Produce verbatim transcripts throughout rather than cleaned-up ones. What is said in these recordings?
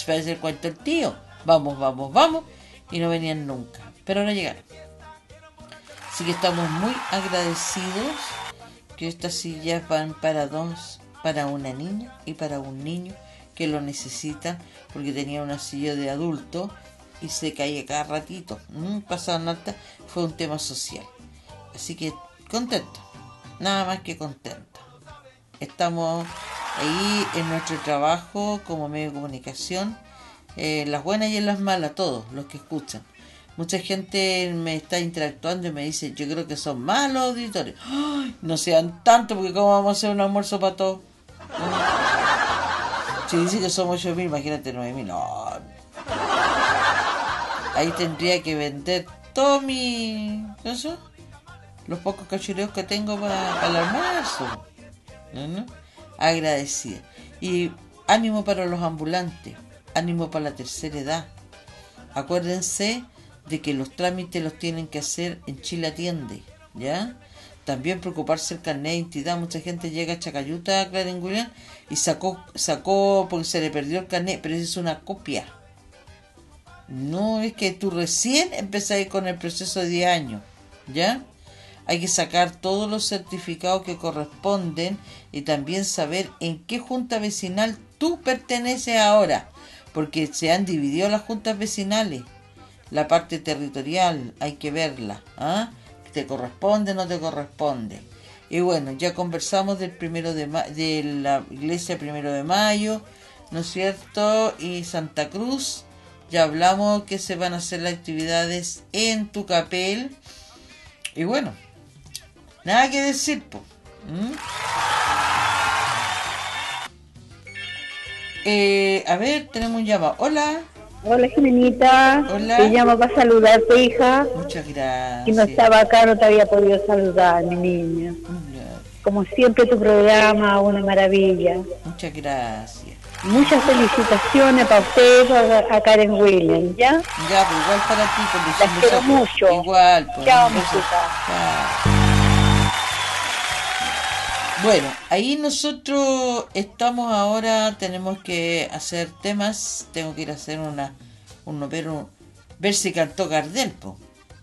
parece el cuento del tío. Vamos, vamos, vamos. Y no venían nunca. Pero ahora llegaron. Así que estamos muy agradecidos que estas sillas van para dos, para una niña y para un niño que lo necesitan, porque tenía una silla de adulto y se caía cada ratito. Mm, pasaban alta, fue un tema social. Así que contento, nada más que contento. Estamos ahí en nuestro trabajo como medio de comunicación, eh, las buenas y en las malas, todos los que escuchan. Mucha gente me está interactuando y me dice, yo creo que son malos auditores. ¡Ay! No sean tanto, porque ¿cómo vamos a hacer un almuerzo para todos? Si dice que somos ocho mil, imagínate nueve mil. No. Ahí tendría que vender todo mi... ¿eso? Los pocos cachureos que tengo para, para el almuerzo. ¿No? ¿No? Agradecida. Y ánimo para los ambulantes. Ánimo para la tercera edad. Acuérdense de que los trámites los tienen que hacer en Chile Atiende, ¿ya? También preocuparse el carnet de identidad. Mucha gente llega a Chacayuta, a Clarengulián, y sacó, sacó porque se le perdió el carnet, pero es una copia. No es que tú recién empezás con el proceso de diez años, ¿ya? Hay que sacar todos los certificados que corresponden y también saber en qué junta vecinal tú perteneces ahora, porque se han dividido las juntas vecinales. La parte territorial hay que verla, ¿ah? ¿Te corresponde o no te corresponde? Y bueno, ya conversamos del primero de ma- de la iglesia primero de mayo, ¿no es cierto? Y Santa Cruz, ya hablamos que se van a hacer las actividades en Tucapel. Y bueno, nada que decir, po. ¿Mm? Eh, a ver, tenemos un llamado. Hola. Hola, Jimenita. Hola. Te llamo para saludarte, hija. Muchas gracias. Si no estaba acá, no te había podido saludar, mi niña. Como siempre, tu programa, una maravilla. Muchas gracias. Muchas felicitaciones para usted, a, a Karen Williams, ¿ya? Ya, pues igual para ti. Las quiero mucho. Igual, pues. Chao, música. Bueno, ahí nosotros estamos ahora, tenemos que hacer temas, tengo que ir a hacer una, un ver, un, ver si cantó Gardel, po.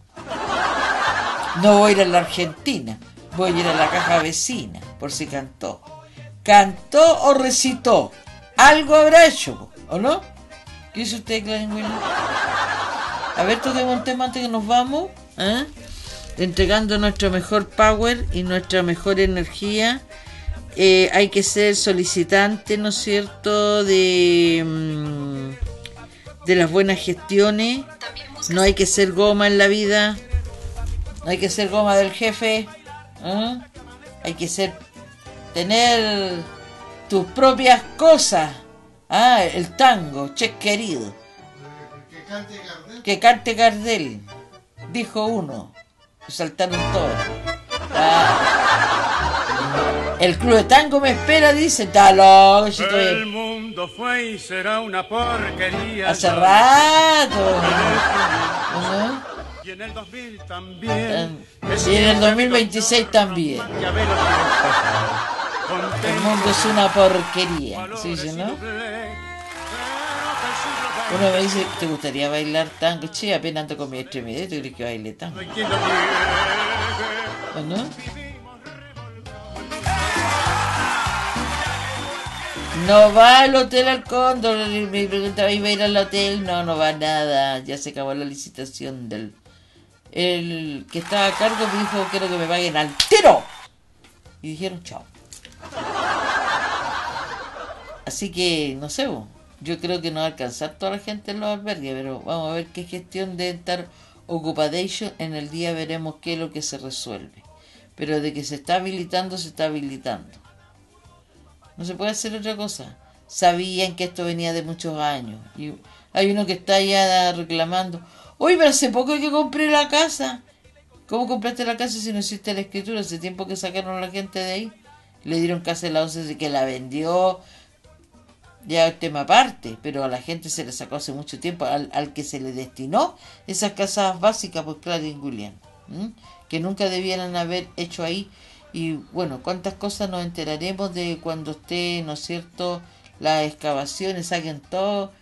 No voy a ir a la Argentina, voy a ir a la caja vecina, por si cantó. ¿Cantó o recitó? Algo habrá hecho, po, ¿o no? ¿Qué dice usted, Clarín Williams? A ver, toquemos un tema antes que nos vamos, ¿eh? Entregando nuestro mejor power y nuestra mejor energía. Eh, hay que ser solicitante, ¿no es cierto?, de, de las buenas gestiones. No hay que ser goma en la vida. No hay que ser goma del jefe, ¿eh? Hay que ser tener tus propias cosas. Ah, el tango, che querido. Que cante Gardel. Que cante Gardel, dijo uno. Saltaron todos. Ah. El club de tango me espera, dice. Está loco. El mundo fue y será una porquería. Hace rato. ¿No? Y en el dos mil también. Y en el dos mil veintiséis también. El mundo es una porquería. ¿Sí dice, no? Uno me dice, ¿te gustaría bailar tango? Che, apenas ando con mi extremidad, ¿tú crees que baile tango? ¿O no? No va al hotel al Cóndor. Me preguntaba, ¿iba a ir al hotel? No, no va nada. Ya se acabó la licitación del... El que estaba a cargo me dijo, quiero que me paguen al tiro. Y dijeron, chao. Así que, no sé, vos. Yo creo que no va a alcanzar toda la gente en los albergues, pero vamos a ver qué gestión debe estar ocupadation. En el día veremos qué es lo que se resuelve. Pero de que se está habilitando, se está habilitando. No se puede hacer otra cosa. Sabían que esto venía de muchos años. Y hay uno que está ya reclamando. Oye, pero hace poco que compré la casa. ¿Cómo compraste la casa si no existe la escritura? Hace tiempo que sacaron a la gente de ahí. Le dieron casa a la once de que la vendió. Ya el tema aparte, pero a la gente se le sacó hace mucho tiempo, al, al que se le destinó esas casas básicas por Clarín Williams, ¿m? que nunca debieran haber hecho ahí. Y bueno, cuántas cosas nos enteraremos de cuando esté, ¿no es cierto?, las excavaciones, saquen todo